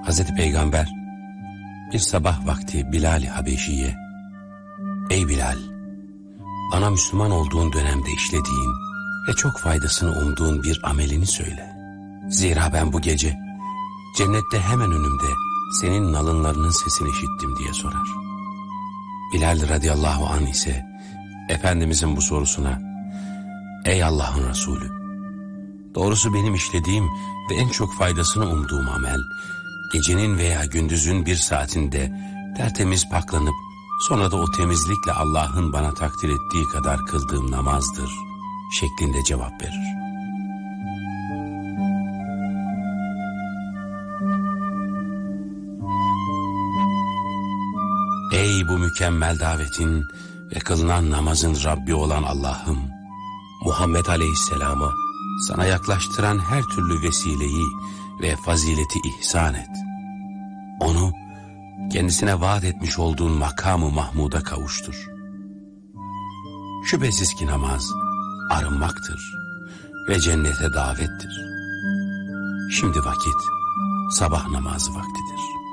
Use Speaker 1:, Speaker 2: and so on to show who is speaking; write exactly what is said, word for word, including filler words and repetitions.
Speaker 1: Hazreti Peygamber bir sabah vakti Bilal-i Habeşi'ye, "Ey Bilal, bana Müslüman olduğun dönemde işlediğin ve çok faydasını umduğun bir amelini söyle. Zira ben bu gece cennette hemen önümde senin nalınlarının sesini işittim" diye sorar. Bilal radıyallahu anh ise Efendimizin bu sorusuna, "Ey Allah'ın Resulü, doğrusu benim işlediğim ve en çok faydasını umduğum amel, gecenin veya gündüzün bir saatinde tertemiz paklanıp sonra da o temizlikle Allah'ın bana takdir ettiği kadar kıldığım namazdır" şeklinde cevap verir. Ey bu mükemmel davetin ve kılınan namazın Rabbi olan Allah'ım, Muhammed Aleyhisselam'a sana yaklaştıran her türlü vesileyi ve fazileti ihsan et. Onu kendisine vaat etmiş olduğun makamı Mahmud'a kavuştur. Şüphesiz ki namaz arınmaktır ve cennete davettir. Şimdi vakit sabah namazı vaktidir.